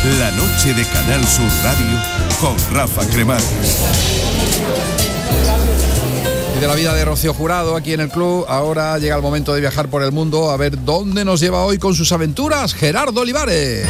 La noche de Canal Sur Radio con Rafa Cremades. Y de la vida de Rocío Jurado aquí en el club, ahora llega el momento de viajar por el mundo a ver dónde nos lleva hoy con sus aventuras Gerardo Olivares.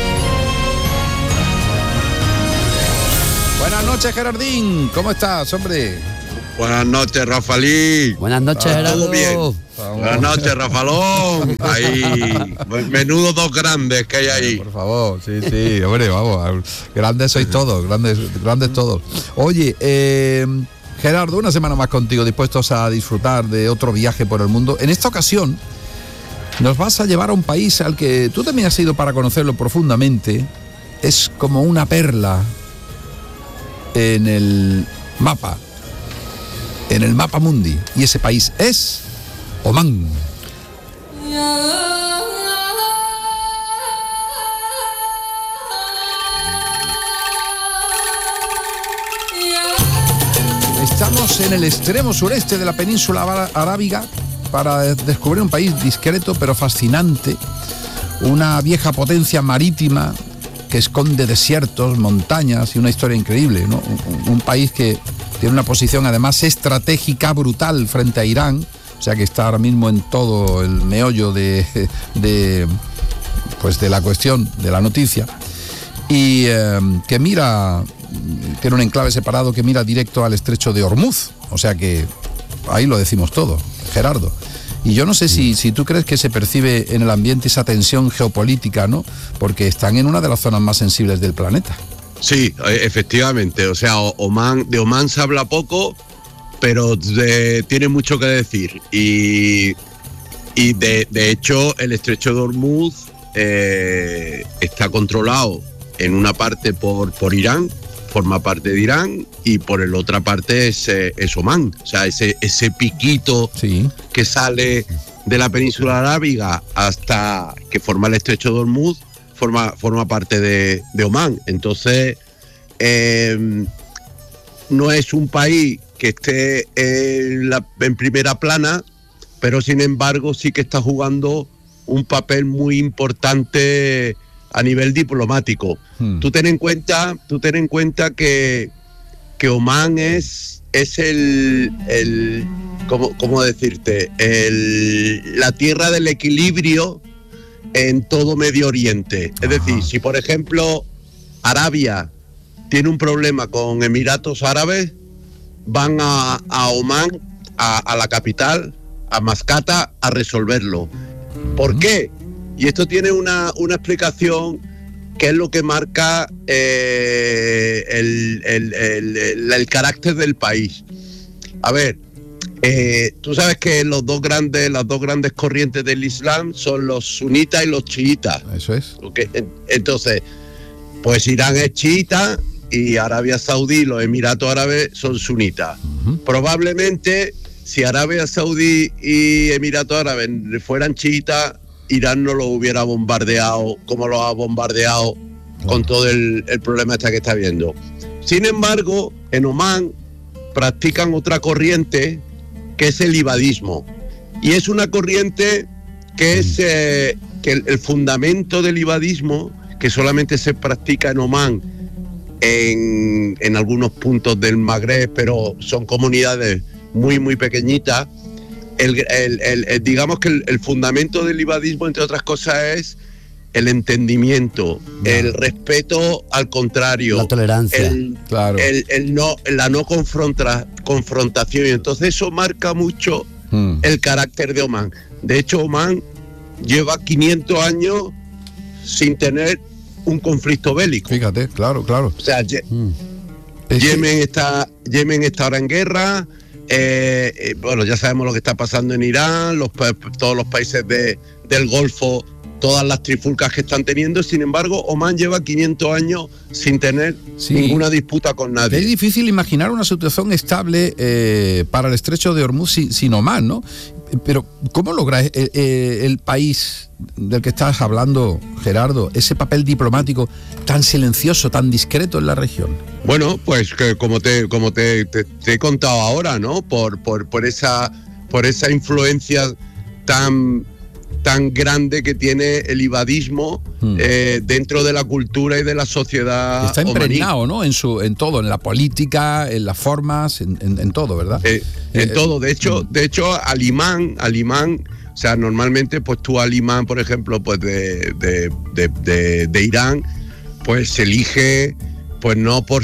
Buenas noches, Gerardín. ¿Cómo estás, hombre? Buenas noches, Rafalí. Buenas noches, Gerardo. ¿Todo bien? Buenas noches, Rafalón. Ahí, menudo dos grandes que hay ahí. Por favor, sí, hombre, vamos. Grandes sois todos, grandes todos. Oye, Gerardo, una semana más contigo, dispuestos a disfrutar de otro viaje por el mundo. En esta ocasión, nos vas a llevar a un país al que tú también has ido para conocerlo profundamente. Es como una perla en el mapa mundi. Y ese país es Omán. Estamos en el extremo sureste de la península arábiga para descubrir un país discreto pero fascinante, una vieja potencia marítima que esconde desiertos, montañas y una historia increíble, ¿no? Un país que tiene una posición además estratégica brutal frente a Irán, o sea que está ahora mismo en todo el meollo de la cuestión, de la noticia, y que mira, tiene un enclave separado que mira directo al estrecho de Hormuz, o sea que ahí lo decimos todo, Gerardo. Y yo no sé si tú crees que se percibe en el ambiente esa tensión geopolítica, ¿no? Porque están en una de las zonas más sensibles del planeta. Sí, efectivamente, o sea, de Omán se habla poco, pero tiene mucho que decir. Y de hecho, el estrecho de Hormuz está controlado en una parte por Irán, forma parte de Irán, y por la otra parte es Omán. O sea, ese piquito que sale de la península arábiga hasta que forma el estrecho de Hormuz, forma parte de Omán. Entonces, no es un país que esté en primera plana, pero sin embargo sí que está jugando un papel muy importante a nivel diplomático. Tú ten en cuenta que Omán es el ¿cómo decirte? La tierra del equilibrio en todo Medio Oriente. Es decir, si por ejemplo Arabia tiene un problema con Emiratos Árabes, van a Omán, a la capital, a Mascata, a resolverlo. ¿Por qué? Y esto tiene una explicación que es lo que marca el carácter del país. A ver, tú sabes que las dos grandes corrientes del Islam son los sunitas y los chiitas. Eso es. Okay. Entonces, pues Irán es chiita y Arabia Saudí, los Emiratos Árabes son sunitas. Probablemente, si Arabia Saudí y Emiratos Árabes fueran chiitas, Irán no lo hubiera bombardeado como lo ha bombardeado con todo el problema que está viendo. Sin embargo, en Omán practican otra corriente que es el ibadismo. Y es una corriente que es que el fundamento del ibadismo, que solamente se practica en Omán, en algunos puntos del Magreb, pero son comunidades muy, muy pequeñitas. Digamos que el fundamento del ibadismo, entre otras cosas, es el entendimiento, el respeto al contrario, la tolerancia, la no confrontación. Y entonces eso marca mucho el carácter de Omán. De hecho, Omán lleva 500 años sin tener un conflicto bélico. Fíjate, claro. O sea, Yemen está ahora en guerra. Bueno, ya sabemos lo que está pasando en Irán, todos los países del Golfo, todas las trifulcas que están teniendo. Sin embargo, Omán lleva 500 años sin tener ninguna disputa con nadie. Es difícil imaginar una situación estable para el estrecho de Hormuz sin Omán, ¿no? Pero ¿cómo logra el país del que estás hablando, Gerardo, ese papel diplomático tan silencioso, tan discreto en la región? Bueno, pues que como te he contado ahora, ¿no? Por esa influencia tan tan grande que tiene el ibadismo dentro de la cultura y de la sociedad. Está impregnado, ¿no? En todo, en la política, en las formas, en todo, ¿verdad? En todo. De hecho, al imán, o sea, normalmente, pues tú al imán, por ejemplo, pues de Irán, pues se elige, pues no por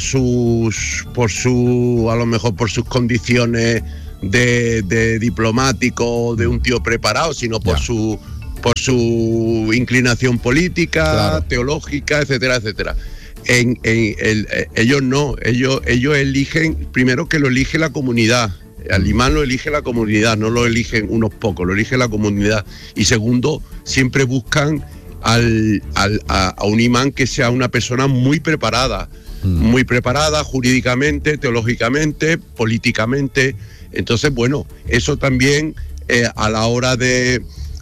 a lo mejor por sus condiciones de diplomático, de un tío preparado, sino por su inclinación política, claro, teológica, etcétera, etcétera. Ellos no, ellos eligen, primero que lo elige la comunidad. Al imán lo elige la comunidad, no lo eligen unos pocos, lo elige la comunidad. Y segundo, siempre buscan a un imán que sea una persona muy preparada jurídicamente, teológicamente, políticamente. Entonces, bueno, eso también a la hora de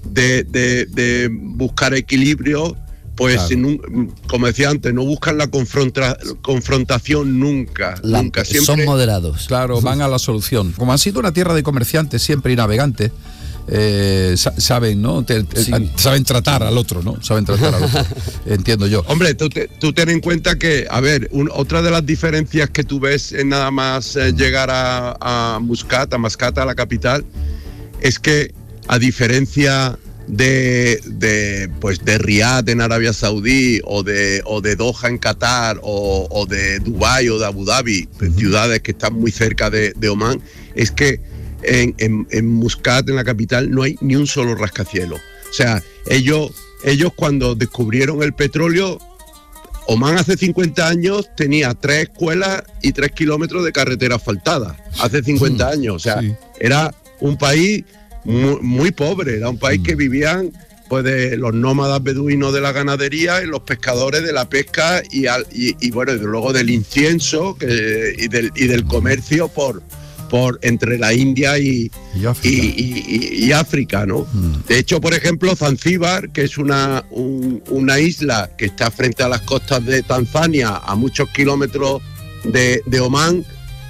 buscar equilibrio, pues claro, como decía antes, no buscan la confrontación nunca, nunca. Siempre son moderados. Claro, van a la solución. Como han sido una tierra de comerciantes siempre y navegantes, saben, ¿no? Saben tratar al otro, ¿no? Saben tratar al otro, entiendo yo. Hombre, tú ten en cuenta que, a ver, otra de las diferencias que tú ves en nada más llegar a Muscat, a la capital, es que a diferencia de Riad en Arabia Saudí o de Doha en Qatar o de Dubái o de Abu Dhabi, ciudades que están muy cerca de Omán, es que en Muscat, en la capital, no hay ni un solo rascacielos. O sea, ellos cuando descubrieron el petróleo, Omán hace 50 años tenía 3 escuelas y 3 kilómetros de carretera asfaltada. Hace 50 años, o sea, sí, era un país muy pobre, era un país que vivían pues de los nómadas beduinos de la ganadería y los pescadores de la pesca y bueno, y luego del incienso y del comercio por entre la India y África, ¿no? De hecho, por ejemplo, Zanzíbar, que es una isla que está frente a las costas de Tanzania, a muchos kilómetros de Omán,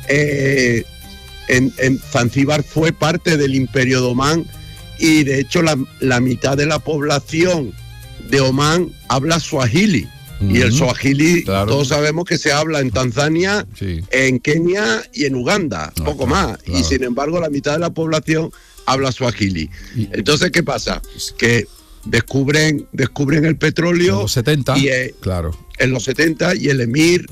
en Zanzíbar fue parte del Imperio de Omán y de hecho la mitad de la población de Omán habla suajili. Y el suajili, claro, todos sabemos que se habla en Tanzania, sí, en Kenia y en Uganda, poco más. Claro. Y sin embargo la mitad de la población habla suajili. Entonces, ¿qué pasa? Que descubren el petróleo en los 70, claro, en los 70, y el emir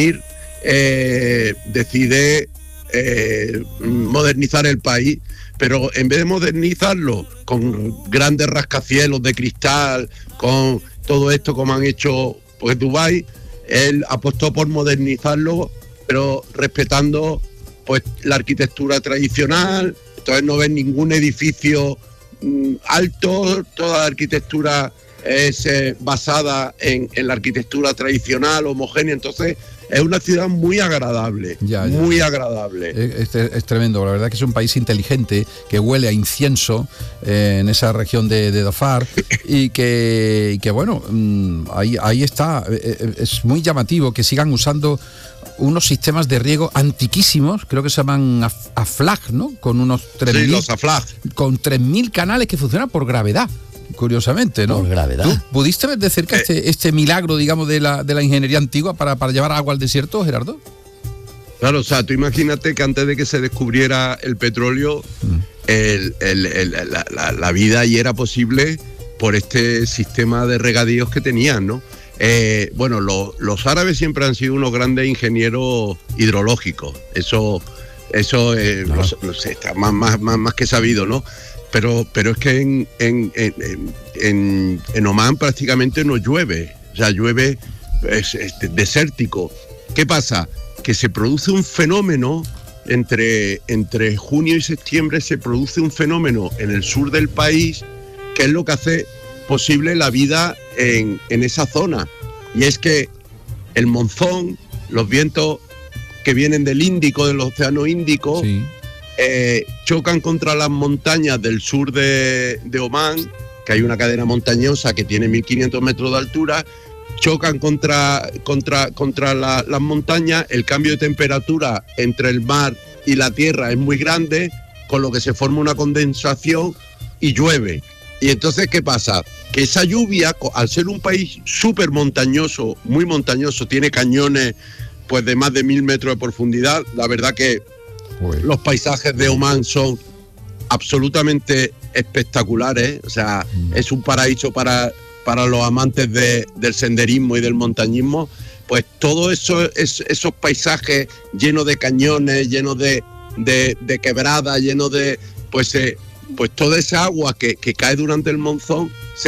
decide modernizar el país, pero en vez de modernizarlo con grandes rascacielos de cristal, con todo esto como han hecho pues Dubái, él apostó por modernizarlo, pero respetando pues la arquitectura tradicional. Entonces no ven ningún edificio alto, toda la arquitectura es basada en la arquitectura tradicional, homogénea. Entonces es una ciudad muy agradable, muy agradable. Es tremendo, la verdad que es un país inteligente, que huele a incienso en esa región de Dhofar y que bueno, ahí está. Es muy llamativo que sigan usando unos sistemas de riego antiquísimos, creo que se llaman AFLAG, ¿no? Con unos 3.000, sí, los AFLAG. Con 3.000 canales que funcionan por gravedad. Curiosamente, ¿no? Por gravedad. ¿Tú pudiste ver de cerca este milagro, digamos, de la ingeniería antigua para llevar agua al desierto, Gerardo? Claro, o sea, tú imagínate que antes de que se descubriera el petróleo, la vida ahí era posible por este sistema de regadíos que tenían, ¿no? Bueno, los árabes siempre han sido unos grandes ingenieros hidrológicos. Eso claro, está más que sabido, ¿no? Pero es que en Omán prácticamente no llueve, o sea, llueve, es desértico. ¿Qué pasa? Que se produce un fenómeno entre junio y septiembre, se produce un fenómeno en el sur del país que es lo que hace posible la vida en esa zona, y es que el monzón, los vientos que vienen del Índico, del Océano Índico, sí, chocan contra las montañas del sur de Omán, que hay una cadena montañosa que tiene 1.500 metros de altura, chocan contra las montañas, el cambio de temperatura entre el mar y la tierra es muy grande, con lo que se forma una condensación y llueve. Y entonces, ¿qué pasa? Que esa lluvia, al ser un país súper montañoso, muy montañoso, tiene cañones pues de más de 1000 metros de profundidad, la verdad que los paisajes de Omán son absolutamente espectaculares, o sea, es un paraíso para los amantes del senderismo y del montañismo. Pues todo eso, esos paisajes llenos de cañones, llenos de quebradas, llenos de... Pues toda esa agua que cae durante el monzón se